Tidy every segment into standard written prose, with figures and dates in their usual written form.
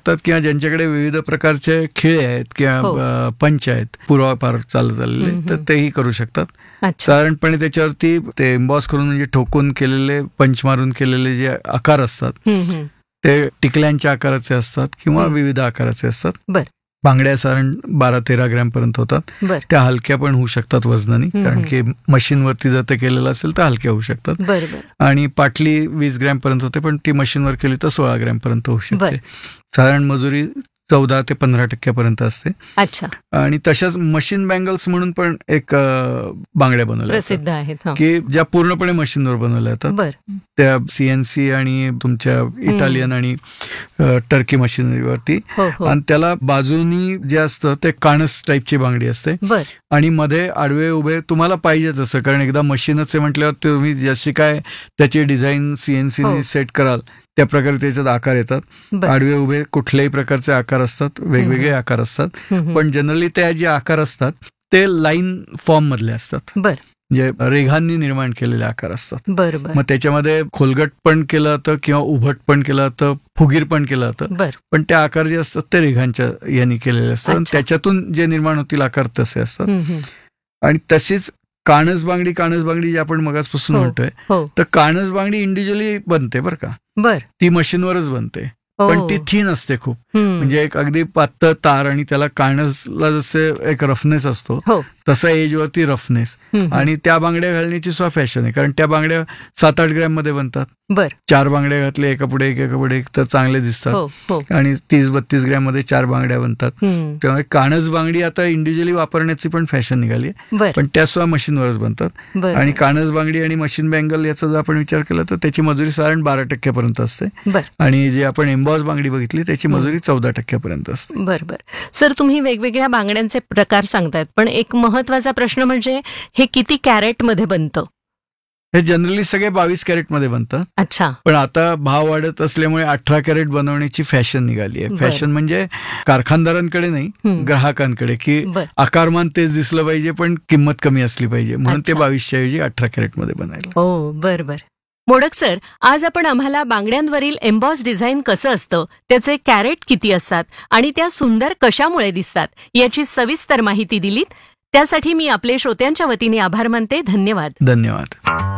शकतात किंवा ज्यांच्याकडे विविध प्रकारचे खिळे आहेत किंवा पंच आहेत पूर्वापार चालत आलेले, तर तेही करू शकतात. साधारणपणे त्याच्यावरती ते एम्बॉस करून म्हणजे ठोकून केलेले, पंच मारून केलेले जे आकार असतात ते टिकल्यांच्या आकाराचे असतात किंवा विविध आकाराचे असतात. बांगड्या साधारण 12-13 ग्रॅम पर्यंत होतात. त्या हलक्या पण होऊ शकतात वजनाने, कारण की मशीनवरती जर ते केलेलं असेल तर हलक्या होऊ शकतात. आणि पाटली 20 ग्रॅम पर्यंत होते, पण ती मशीनवर केली तर 16 ग्रॅम पर्यंत होऊ शकते. साधारण मजुरी 14 ते 15% असते. आणि तशाच मशीन बँगल्स म्हणून पण एक बांगड्या बनवल्या प्रसिद्ध आहेत की ज्या पूर्णपणे मशीनवर बनवल्या जातात. त्या CNC आणि तुमच्या इटालियन आणि टर्की मशीनरीवरती. आणि त्याला बाजूनी जे असतं ते काणस टाईपची बांगडी असते आणि मध्ये आडवे उभे तुम्हाला पाहिजे तसं, कारण एकदा मशीनच आहे म्हटल्यावर तुम्ही जशी काय त्याची डिझाईन CNC सेट कराल त्या प्रकारे त्याच्यात आकार येतात. आडवे उभे कुठल्याही प्रकारचे आकार असतात, वेगवेगळे आकार असतात, पण जनरली त्या जे आकार असतात ते लाईन फॉर्म मधले असतात, म्हणजे रेघांनी निर्माण केलेले आकार असतात. मग त्याच्यामध्ये खोलगट पण केलं जातं किंवा उभट पण केलं जातं, फुगीर पण केलं जातं, पण ते आकार जे असतात ते रेघांच्या यांनी केलेले असतात आणि त्याच्यातून जे निर्माण होतील आकार तसे असतात. आणि तशीच काणस बांगडी जी आपण मगासपासून म्हणतोय, तर काणस बांगडी इंडिव्हिज्युअली बनते बरं का, ती मशीनवरच बनते, पण ती थीन असते खूप, म्हणजे एक अगदी पातळ तार आणि त्याला काणसला जसे एक रफनेस असतो तसा एजवरती रफनेस. आणि त्या बांगड्या घालण्याची सुद्धा फॅशन आहे, कारण त्या बांगड्या 7-8 ग्रॅम मध्ये बनतात. 4 बांगड्या घातल्या एका पुढे एक तर चांगले दिसतात, आणि 30-32 ग्रॅम मध्ये 4 बांगड्या बनतात. त्यामुळे काणस बांगडी आता इंडिव्हिज्युअली वापरण्याची पण फॅशन निघाली, पण त्या सुद्धा मशीनवरच बनतात. आणि काणस बांगडी आणि मशीन बँगल याचा जर आपण विचार केला तर त्याची मजुरी साधारण 12% पर्यंत असते, आणि जे आपण एम्बॉस बांगडी बघितली त्याची मजुरी 14% पर्यंत असते. बरोबर सर, तुम्ही वेगवेगळ्या बांगड्यांचे प्रकार सांगतायत, पण एक महत्वाचा प्रश्न म्हणजे हे किती कॅरेट मध्ये बनतं? हे जनरली सगळे 22 कॅरेट मध्ये बनतं. पण आता भाव वाढत असल्यामुळे 18 कॅरेट बनवण्याची फॅशन निघाली आहे. फॅशन म्हणजे कारखानदारांकडे नाही, ग्राहकांकडे, की आकारमान तेच दिसलं पाहिजे पण किंमत कमी असली पाहिजे, म्हणून ते 22च्या ऐवजी 18 कॅरेट मध्ये बनायला. बरोबर. मोडक सर, आज आपण आम्हाला बांगड्यांवरील एम्बॉस डिझाईन कसं असतं, त्याचे कॅरेट किती असतात आणि त्या सुंदर कशामुळे दिसतात याची सविस्तर माहिती दिलीत. त्यासाठी मी आपले श्रोत्यांच्या वतीने आभार मानते. धन्यवाद. धन्यवाद.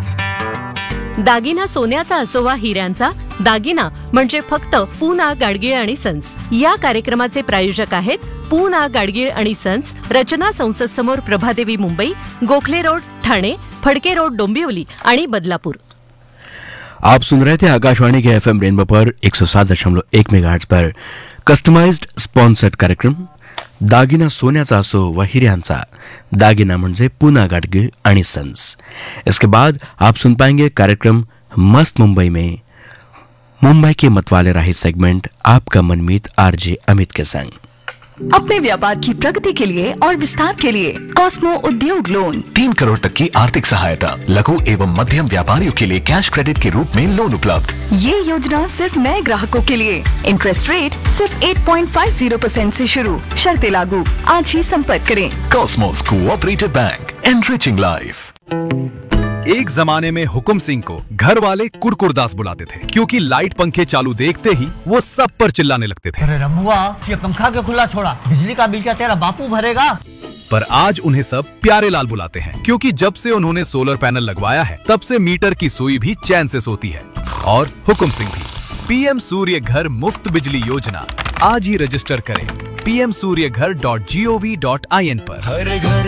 दागिना सोन्याचा असो वा हिऱ्यांचा, दागिना म्हणजे फक्त पूना गाडगीळ आणि सन्स. या कार्यक्रमाचे प्रायोजक आहेत पूना गाडगीळ आणि सन्स, रचना संसद समोर, प्रभादेवी, मुंबई, गोखले रोड, ठाणे, फडके रोड, डोंबिवली आणि बदलापूर. आप सुन रहे थे आकाशवाणी के FM रेनबो पर 107.1 मेगाहर्ट्ज पर कस्टमाइज्ड स्पॉन्सर्ड कार्यक्रम दागिना सोन्याचा असो व हिऱ्यांचा, दागिना म्हणजे पूना गाडगीळ आणि सन्स. इसके बाद आप सुन पाएंगे कार्यक्रम मस्त मुंबई में मुंबई के मतवाले राही सेगमेंट आपका मनमीत RJ अमित के संग. अपने व्यापार की प्रगति के लिए और विस्तार के लिए कॉस्मो उद्योग लोन 3 करोड़ तक की आर्थिक सहायता, लघु एवं मध्यम व्यापारियों के लिए कैश क्रेडिट के रूप में लोन उपलब्ध. ये योजना सिर्फ नए ग्राहकों के लिए. इंटरेस्ट रेट सिर्फ 8.50% से शुरू, शर्तें लागू. आज ही संपर्क करें. Cosmos cooperative bank, enriching life. एक जमाने में हुकुम सिंह को घर वाले कुरकुरदास बुलाते थे, क्योंकि लाइट पंखे चालू देखते ही वो सब पर चिल्लाने लगते थे. अरे रमुआ, ये पंखा क्यों खुला छोड़ा? बिजली का बिल क्या तेरा बापू भरेगा? पर आज उन्हें सब प्यारे लाल बुलाते हैं, क्योंकि जब से उन्होंने सोलर पैनल लगवाया है तब से मीटर की सुई भी चैन से सोती है. और हुकुम सिंह भी. PM सूर्य घर मुफ्त बिजली योजना आज ही रजिस्टर करें pmsuryaghar.gov.in पर.